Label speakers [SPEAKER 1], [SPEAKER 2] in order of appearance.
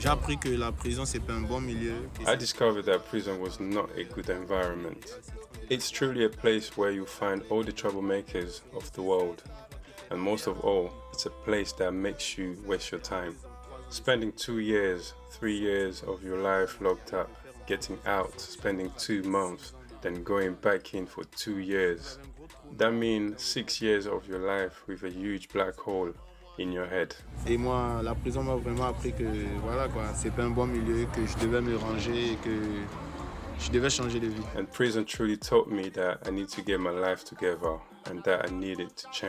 [SPEAKER 1] J'ai appris que la prison, c'est pas un bon milieu.
[SPEAKER 2] I discovered that prison was not a good environment. It's truly a place where you find all the troublemakers of the world. And most of all, it's a place that makes you waste your time. Spending 2 years, 3 years of your life locked up, getting out, spending 2 months, then going back in for 2 years. That means 6 years of your life with a huge black hole in your head.
[SPEAKER 1] Et moi, la prison m'a vraiment appris que voilà quoi, c'est pas un bon milieu, que je devais me ranger et que je devais changer de vie.
[SPEAKER 2] And prison truly taught me that I need to get my life together and that I needed to change.